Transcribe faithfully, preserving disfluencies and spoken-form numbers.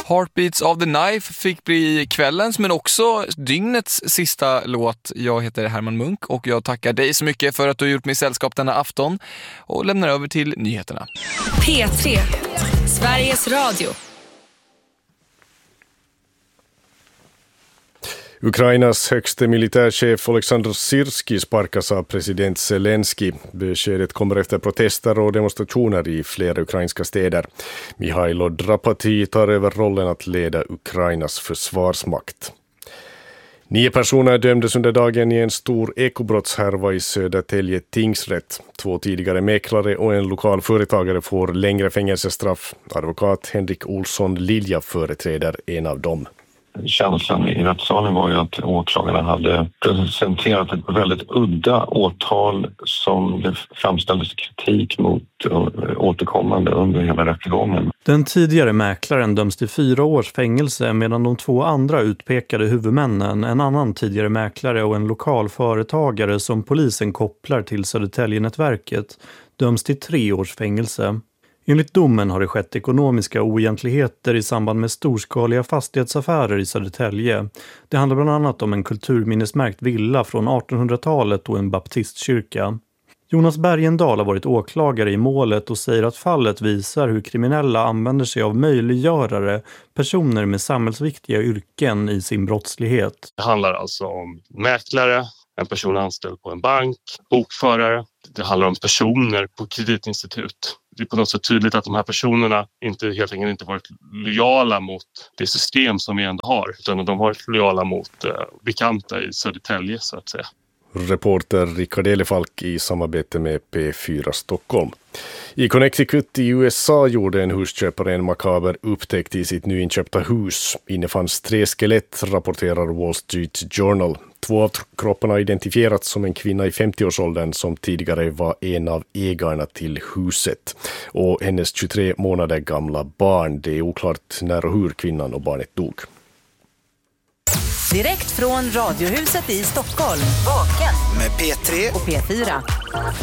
Heartbeats of the Knife fick bli kvällens men också dygnets sista låt. Jag heter Herman Munk och jag tackar dig så mycket för att du har gjort mig sällskap denna afton och lämnar över till nyheterna. P tre, Sveriges Radio. Ukrainas högste militärchef Oleksandr Syrskij sparkas av president Zelensky. Beskedet kommer efter protester och demonstrationer i flera ukrainska städer. Mihailo Drapati tar över rollen att leda Ukrainas försvarsmakt. Nio personer dömdes under dagen i en stor ekobrottshärva i Södertälje tingsrätt. Två tidigare mäklare och en lokal företagare får längre fängelsestraff. Advokat Henrik Olsson Lilja företräder en av dem. Känslan i rättssalen var ju att åklagarna hade presenterat ett väldigt udda åtal som det framställdes kritik mot återkommande under hela rättegången. Den tidigare mäklaren döms till fyra års fängelse medan de två andra utpekade huvudmännen, en annan tidigare mäklare och en lokal företagare som polisen kopplar till Södertäljenätverket, döms till tre års fängelse. Enligt domen har det skett ekonomiska oegentligheter i samband med storskaliga fastighetsaffärer i Södertälje. Det handlar bland annat om en kulturminnesmärkt villa från artonhundratalet och en baptistkyrka. Jonas Bergendahl har varit åklagare i målet och säger att fallet visar hur kriminella använder sig av möjliggörare, personer med samhällsviktiga yrken i sin brottslighet. Det handlar alltså om mäklare, en person anställd på en bank, bokförare. Det handlar om personer på kreditinstitut. Det är på något sätt tydligt att de här personerna inte, helt enkelt inte varit lojala mot det system som vi ändå har. Utan de har varit lojala mot eh, bekanta i Södertälje så att säga. Reporter Rickard Elefalk i samarbete med P fyra Stockholm. I Connecticut i U S A gjorde en husköpare en makaber upptäckt i sitt nyinköpta hus. Innefanns tre skelett, rapporterar Wall Street Journal. Två av kropparna har identifierats som en kvinna i femtioårsåldern som tidigare var en av ägarna till huset. Och hennes tjugotre månader gamla barn. Det är oklart när och hur kvinnan och barnet dog. Direkt från Radiohuset i Stockholm. Vaken med P tre och P fyra.